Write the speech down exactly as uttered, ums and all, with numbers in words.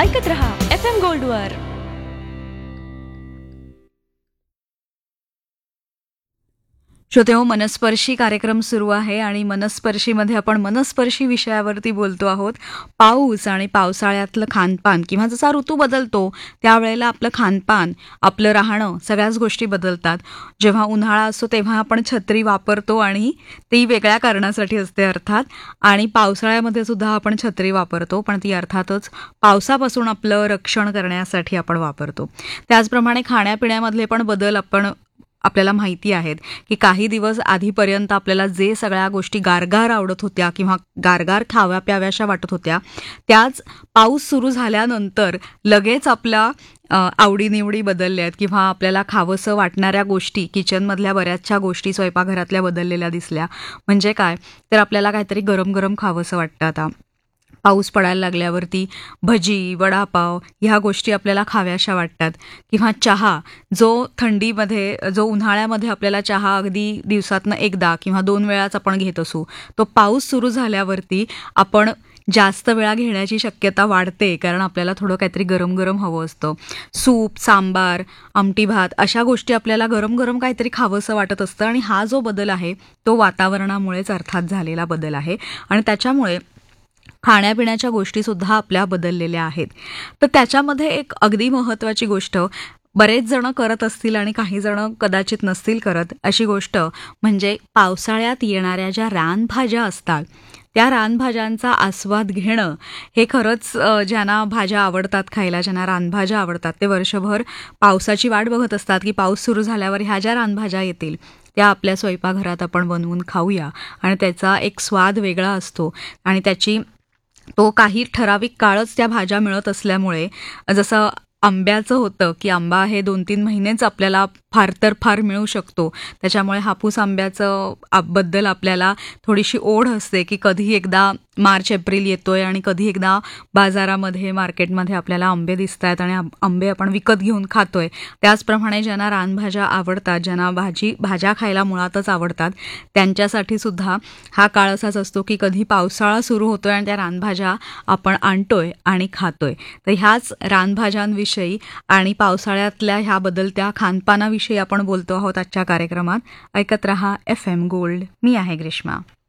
ऐकत रहा F M गोल्डवर. श्रोतेहो, मनस्पर्शी कार्यक्रम सुरू आहे आणि मनस्पर्शीमध्ये आपण मनस्पर्शी विषयावरती बोलतो आहोत. पाऊस आणि पावसाळ्यातलं खानपान किंवा जसा ऋतू बदलतो त्यावेळेला आपलं खानपान, आपलं राहणं, सगळ्याच गोष्टी बदलतात. जेव्हा उन्हाळा असतो तेव्हा आपण छत्री वापरतो आणि ती वेगळ्या कारणासाठी असते अर्थात. आणि पावसाळ्यामध्ये सुद्धा आपण छत्री वापरतो, पण ती अर्थातच पावसापासून आपलं रक्षण करण्यासाठी आपण वापरतो. त्याचप्रमाणे खाण्यापिण्यामधले पण बदल आपण आपल्याला माहिती आहेत की काही दिवस आधीपर्यंत आपल्याला जे सगळ्या गोष्टी गारगार आवडत होत्या किंवा गारगार खाव्या प्याव्याशा वाटत होत्या, त्याच पाऊस सुरू झाल्यानंतर लगेच आपल्या आवडीनिवडी बदलल्या आहेत किंवा आपल्याला खावंसं वाटणाऱ्या गोष्टी, किचनमधल्या बऱ्याचशा गोष्टी स्वयंपाकघरातल्या बदललेल्या दिसल्या. म्हणजे काय तर आपल्याला काहीतरी गरम गरम खावंसं वाटतं. आता पाऊस पडायला लागल्यावरती भजी, वडापाव ह्या गोष्टी आपल्याला खाव्याशा वाटतात. किंवा चहा, जो थंडीमध्ये, जो उन्हाळ्यामध्ये आपल्याला चहा अगदी दिवसातनं एकदा किंवा दोन वेळाच आपण घेत असू, तो पाऊस सुरू झाल्यावरती आपण जास्त वेळा घेण्याची शक्यता वाढते, कारण आपल्याला थोडं काहीतरी गरम गरम हवं असतं. सूप, सांबार, आमटी भात अशा गोष्टी आपल्याला गरम गरम काहीतरी खावंसं वाटत असतं. आणि हा जो बदल आहे तो वातावरणामुळेच अर्थात झालेला बदल आहे आणि त्याच्यामुळे खाण्यापिण्याच्या गोष्टीसुद्धा आपल्या बदललेल्या आहेत. तर त्याच्यामध्ये एक अगदी महत्त्वाची गोष्ट बरेच जण करत असतील आणि काही जण कदाचित नसतील करत, अशी गोष्ट म्हणजे पावसाळ्यात येणाऱ्या ज्या रानभाज्या असतात त्या रानभाज्यांचा आस्वाद घेणं. हे खरंच ज्यांना भाज्या आवडतात खायला, ज्यांना रानभाज्या आवडतात, ते वर्षभर पावसाची वाट बघत असतात की पाऊस सुरू झाल्यावर ह्या ज्या रानभाज्या येतील त्या आपल्या स्वयंपाकघरात आपण बनवून खाऊया. आणि त्याचा एक स्वाद वेगळा असतो आणि त्याची तो काही ठराविक काळच त्या भाज्या मिळत असल्यामुळे, जसं आंब्याचं होतं की आंबा हे दोन तीन महिनेच आपल्याला फार तर फार मिळू शकतो, त्याच्यामुळे हापूस आंब्याचं बद्दल आपल्याला थोडीशी ओढ असते की कधी एकदा मार्च एप्रिल येतोय आणि कधी एकदा बाजारामध्ये, मार्केटमध्ये आपल्याला आंबे दिसत आहेत आणि आंबे आपण विकत घेऊन खातोय. त्याचप्रमाणे ज्यांना रानभाज्या आवडतात, ज्यांना भाजी भाज्या खायला मुळातच आवडतात, त्यांच्यासाठी सुद्धा हा काळ असाच असतो की कधी पावसाळा सुरू होतोय आणि त्या रानभाज्या आपण आणतोय आणि खातोय. तर ह्याच रानभाज्यांविषयी आणि पावसाळ्यातल्या ह्या बदलत्या खानपानाविषयी आपण बोलतो आहोत आजच्या कार्यक्रमात. ऐकत रहा एफ एम गोल्ड. मी आहे ग्रीष्मा.